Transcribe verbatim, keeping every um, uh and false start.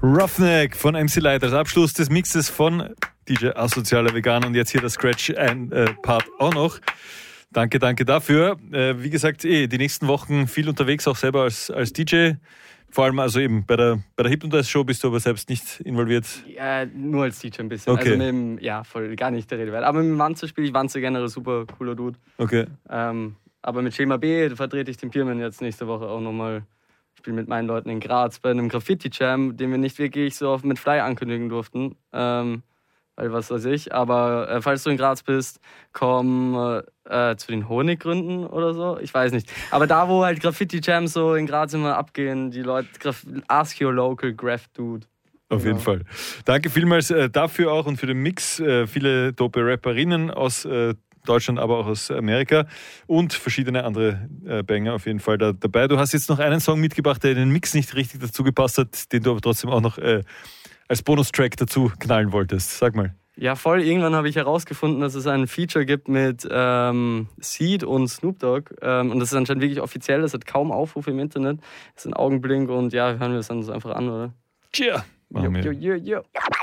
Roughneck von M C Light als Abschluss des Mixes von D J Asozialer Veganer und jetzt hier das Scratch-Part äh, auch noch. Danke, danke dafür. Äh, wie gesagt, eh, die nächsten Wochen viel unterwegs, auch selber als, als D J. Vor allem also eben bei der, bei der Hypnotize-Show bist du aber selbst nicht involviert. Ja, nur als D J ein bisschen. Okay. Also mit dem, ja, voll gar nicht der Rede wert. Aber mit dem Wanze spiele ich. Wanze generell super cooler Dude. Okay. Ähm, aber mit Schema B vertrete ich den Pierman jetzt nächste Woche auch nochmal. Ich spiele mit meinen Leuten in Graz bei einem Graffiti-Jam, den wir nicht wirklich so auf mit Fly ankündigen durften. Ähm, weil was weiß ich. Aber äh, falls du in Graz bist, komm äh, zu den Honiggründen oder so. Ich weiß nicht. Aber da, wo halt Graffiti-Jams so in Graz immer abgehen, die Leute, Graf- ask your local Graph Dude. Auf jeden Fall. Danke vielmals äh, dafür auch und für den Mix. Äh, viele dope Rapperinnen aus äh, Deutschland, aber auch aus Amerika und verschiedene andere äh, Banger auf jeden Fall da, dabei. Du hast jetzt noch einen Song mitgebracht, der in den Mix nicht richtig dazu gepasst hat, den du aber trotzdem auch noch äh, als Bonustrack dazu knallen wolltest. Sag mal. Ja, voll. Irgendwann habe ich herausgefunden, dass es ein Feature gibt mit ähm, Seed und Snoop Dogg. Ähm, und das ist anscheinend wirklich offiziell. Das hat kaum Aufrufe im Internet. Das ist ein Augenblink und ja, hören wir es dann so einfach an, oder? Tja. Yo, yo, yo, yo.